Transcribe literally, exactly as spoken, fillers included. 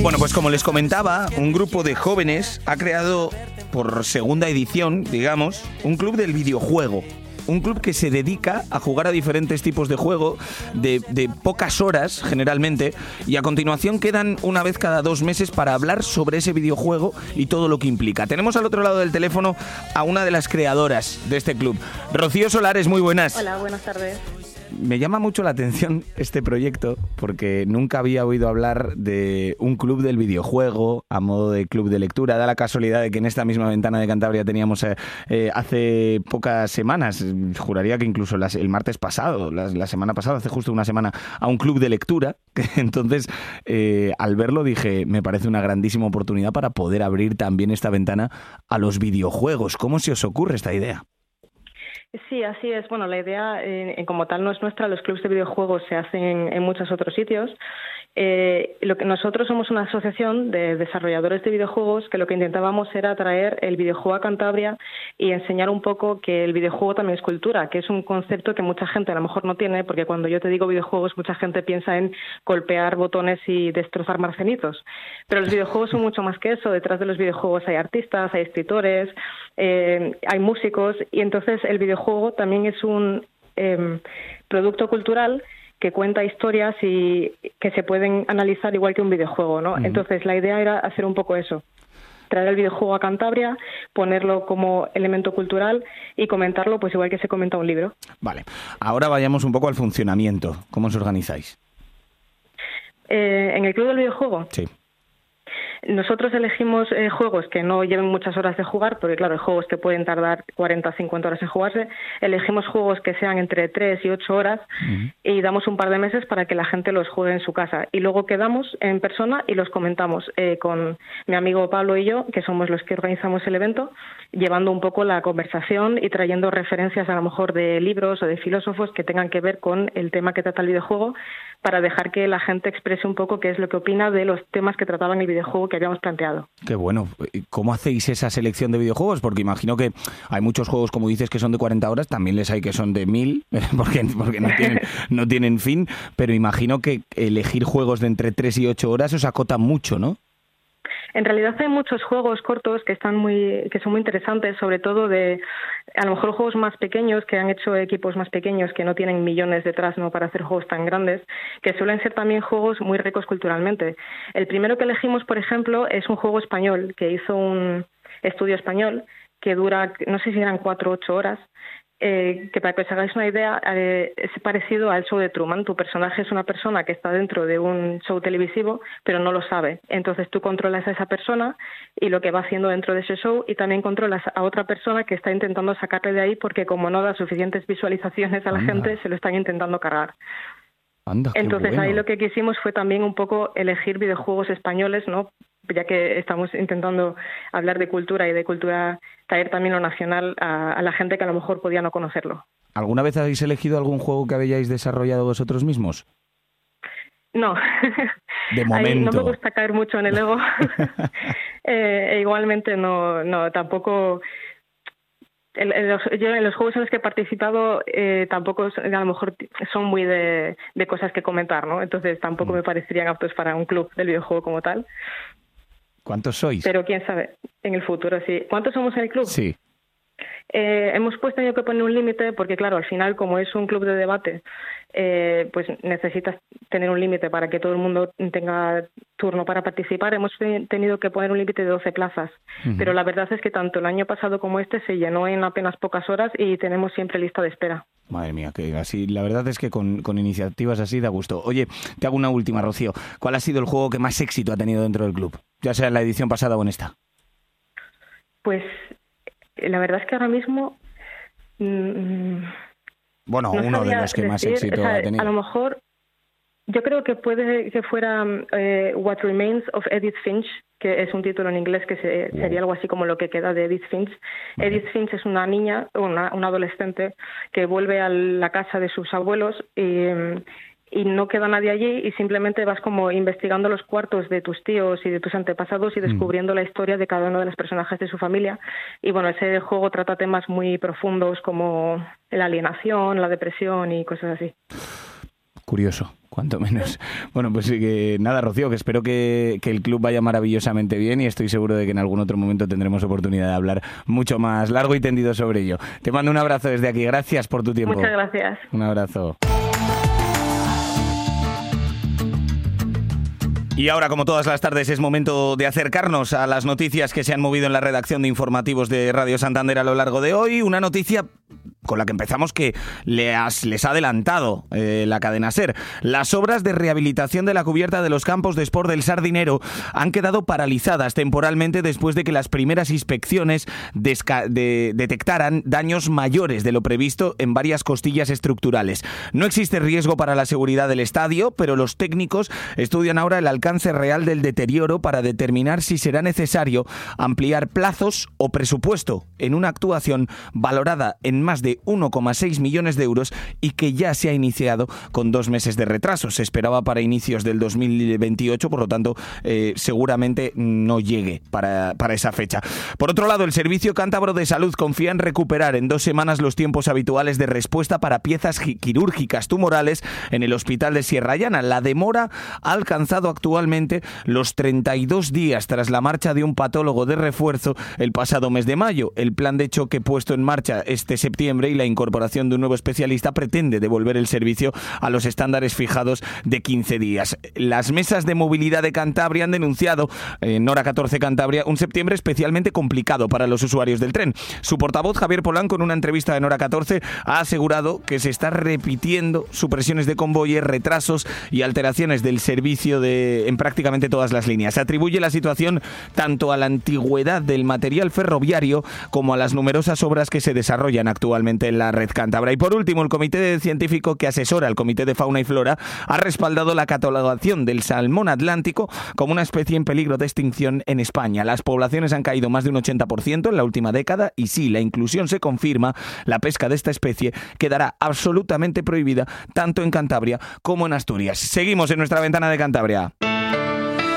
Bueno, pues como les comentaba, un grupo de jóvenes ha creado, por segunda edición, digamos, un club del videojuego. Un club que se dedica a jugar a diferentes tipos de juego, de, de pocas horas generalmente, y a continuación quedan una vez cada dos meses para hablar sobre ese videojuego y todo lo que implica. Tenemos al otro lado del teléfono a una de las creadoras de este club. Rocío Solares, muy buenas. Hola, buenas tardes. Me llama mucho la atención este proyecto porque nunca había oído hablar de un club del videojuego a modo de club de lectura. Da la casualidad de que en esta misma ventana de Cantabria teníamos eh, eh, hace pocas semanas, juraría que incluso las, el martes pasado, la, la semana pasada, hace justo una semana, a un club de lectura. Entonces, eh, al verlo dije, me parece una grandísima oportunidad para poder abrir también esta ventana a los videojuegos. ¿Cómo se os ocurre esta idea? Sí, así es. Bueno, la idea eh, como tal no es nuestra. Los clubs de videojuegos se hacen en, en muchos otros sitios. Eh, lo que nosotros somos una asociación de desarrolladores de videojuegos que lo que intentábamos era traer el videojuego a Cantabria y enseñar un poco que el videojuego también es cultura, que es un concepto que mucha gente a lo mejor no tiene, porque cuando yo te digo videojuegos mucha gente piensa en golpear botones y destrozar marcenitos. Pero los videojuegos son mucho más que eso. Detrás de los videojuegos hay artistas, hay escritores, eh, hay músicos, y entonces el videojuego también es un eh, producto cultural que cuenta historias y que se pueden analizar igual que un videojuego, ¿no? Uh-huh. Entonces la idea era hacer un poco eso, traer el videojuego a Cantabria, ponerlo como elemento cultural y comentarlo pues igual que se comenta un libro. Vale, ahora vayamos un poco al funcionamiento. ¿Cómo os organizáis? Eh, ¿En el club del videojuego? Sí. Nosotros elegimos eh, juegos que no lleven muchas horas de jugar, porque claro, hay juegos que pueden tardar cuarenta a cincuenta horas en jugarse. Elegimos juegos que sean entre tres y ocho horas uh-huh. y damos un par de meses para que la gente los juegue en su casa. Y luego quedamos en persona y los comentamos eh, con mi amigo Pablo y yo, que somos los que organizamos el evento, llevando un poco la conversación y trayendo referencias a lo mejor de libros o de filósofos que tengan que ver con el tema que trata el videojuego, para dejar que la gente exprese un poco qué es lo que opina de los temas que trataban el videojuego que habíamos planteado. Qué bueno. ¿Cómo hacéis esa selección de videojuegos? Porque imagino que hay muchos juegos, como dices, que son de cuarenta horas, también les hay que son de mil, porque, porque no tienen, no tienen fin, pero imagino que elegir juegos de entre tres y ocho horas os acota mucho, ¿no? En realidad hay muchos juegos cortos que están muy, que son muy interesantes, sobre todo de a lo mejor juegos más pequeños que han hecho equipos más pequeños que no tienen millones detrás, ¿no?, para hacer juegos tan grandes, que suelen ser también juegos muy ricos culturalmente. El primero que elegimos, por ejemplo, es un juego español que hizo un estudio español que dura, no sé si eran cuatro o ocho horas. Eh, que para que os hagáis una idea, eh, es parecido al show de Truman. Tu personaje es una persona que está dentro de un show televisivo, pero no lo sabe. Entonces tú controlas a esa persona y lo que va haciendo dentro de ese show, y también controlas a otra persona que está intentando sacarle de ahí, porque como no da suficientes visualizaciones a la Anda. gente, se lo están intentando cargar. Anda, Entonces bueno. Ahí lo que quisimos fue también un poco elegir videojuegos españoles, ¿no?, ya que estamos intentando hablar de cultura y de cultura, traer también lo nacional a, a la gente que a lo mejor podía no conocerlo. ¿Alguna vez habéis elegido algún juego que habéis desarrollado vosotros mismos? No. De momento. Ahí no me gusta caer mucho en el ego. eh, e igualmente no, no, tampoco... En, en los, yo en los juegos en los que he participado eh, tampoco a lo mejor son muy de, de cosas que comentar, ¿no? Entonces tampoco mm. me parecerían aptos para un club del videojuego como tal. ¿Cuántos sois? Pero quién sabe, en el futuro sí. ¿Cuántos somos en el club? Sí. Eh, hemos pues tenido que poner un límite porque, claro, al final, como es un club de debate, eh, pues necesitas tener un límite para que todo el mundo tenga turno para participar. Hemos tenido que poner un límite de doce plazas. Uh-huh. Pero la verdad es que tanto el año pasado como este se llenó en apenas pocas horas y tenemos siempre lista de espera. Madre mía, que así, la verdad es que con, con iniciativas así da gusto. Oye, te hago una última, Rocío. ¿Cuál ha sido el juego que más éxito ha tenido dentro del club? Ya sea en la edición pasada o en esta. Pues la verdad es que ahora mismo... Mmm, bueno, no uno de los que decir, más éxito o sea, ha tenido. A lo mejor, yo creo que puede que fuera eh, What Remains of Edith Finch, que es un título en inglés que se, wow. sería algo así como Lo que queda de Edith Finch. Vale. Edith Finch es una niña, una, una adolescente, que vuelve a la casa de sus abuelos y... y no queda nadie allí y simplemente vas como investigando los cuartos de tus tíos y de tus antepasados y descubriendo mm. la historia de cada uno de los personajes de su familia. Y bueno, ese juego trata temas muy profundos como la alienación, la depresión y cosas así. Curioso, cuanto menos. Bueno, pues que nada, Rocío, que espero que, que el club vaya maravillosamente bien y estoy seguro de que en algún otro momento tendremos oportunidad de hablar mucho más largo y tendido sobre ello. Te mando un abrazo desde aquí. Gracias por tu tiempo. Muchas gracias. Un abrazo. Y ahora, como todas las tardes, es momento de acercarnos a las noticias que se han movido en la redacción de informativos de Radio Santander a lo largo de hoy. Una noticia con la que empezamos que les, les ha adelantado eh, la cadena SER. Las obras de rehabilitación de la cubierta de los campos de Sport del Sardinero han quedado paralizadas temporalmente después de que las primeras inspecciones desca- de, detectaran daños mayores de lo previsto en varias costillas estructurales. No existe riesgo para la seguridad del estadio, pero los técnicos estudian ahora el alcance real del deterioro para determinar si será necesario ampliar plazos o presupuesto en una actuación valorada en más de uno coma seis millones de euros y que ya se ha iniciado con dos meses de retraso. Se esperaba para inicios del dos mil veintiocho, por lo tanto, eh, seguramente no llegue para, para esa fecha. Por otro lado, el Servicio Cántabro de Salud confía en recuperar en dos semanas los tiempos habituales de respuesta para piezas quirúrgicas tumorales en el Hospital de Sierra Llana. La demora ha alcanzado actualmente los treinta y dos días tras la marcha de un patólogo de refuerzo el pasado mes de mayo. El plan de choque puesto en marcha este septiembre y la incorporación de un nuevo especialista pretende devolver el servicio a los estándares fijados de quince días. Las mesas de movilidad de Cantabria han denunciado en Hora catorce Cantabria un septiembre especialmente complicado para los usuarios del tren. Su portavoz, Javier Polanco, en una entrevista en Hora catorce, ha asegurado que se está repitiendo supresiones de convoyes, retrasos y alteraciones del servicio de, en prácticamente todas las líneas. Se atribuye la situación tanto a la antigüedad del material ferroviario como a las numerosas obras que se desarrollan actualmente en la red cántabra. Y por último, el comité científico que asesora al Comité de Fauna y Flora ha respaldado la catalogación del salmón atlántico como una especie en peligro de extinción en España. Las poblaciones han caído más de un ochenta por ciento en la última década y si la inclusión se confirma, la pesca de esta especie quedará absolutamente prohibida tanto en Cantabria como en Asturias. Seguimos en nuestra ventana de Cantabria.